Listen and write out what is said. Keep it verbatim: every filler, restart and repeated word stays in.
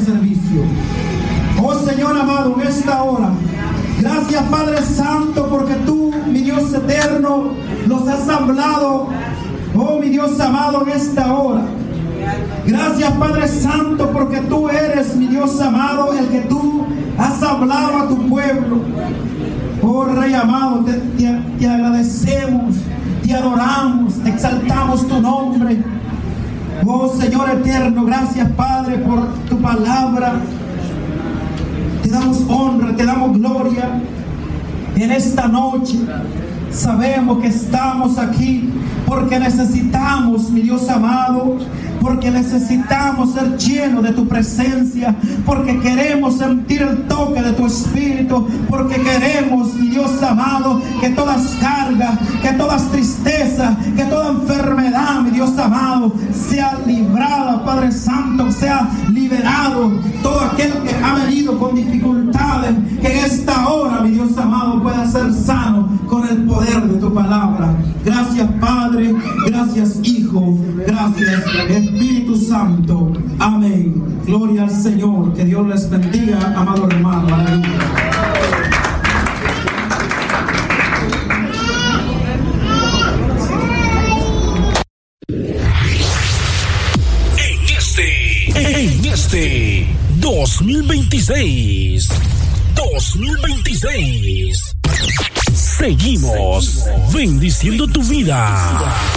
servicio. Oh Señor amado, en esta hora, gracias Padre Santo, porque tú, mi Dios eterno, nos has hablado, oh mi Dios amado, en esta hora. Gracias Padre Santo, porque tú eres, mi Dios amado, el que tú has hablado a tu pueblo. Oh Rey amado, te, te, te agradecemos, te adoramos, te exaltamos tu nombre. Oh Señor eterno, gracias Padre por tu palabra. Te damos honra, te damos gloria en esta noche. Sabemos que estamos aquí porque necesitamos, mi Dios amado, porque necesitamos ser llenos de tu presencia, porque queremos sentir el toque de tu espíritu, porque queremos, mi Dios amado, que todas cargas, que todas tristezas, que toda enfermedad, mi Dios amado, sea librada, Padre Santo, sea liberado. Todo aquel que ha venido con dificultades, que en esta hora, mi Dios amado, pueda ser sano con el poder de tu palabra. Gracias Padre, gracias Hijo, gracias Espíritu Santo. Amén. Gloria al Señor. Que Dios les bendiga, amado hermano. Aleluya. En este, en este dos mil veintiséis, dos mil veintiséis, seguimos bendiciendo tu vida.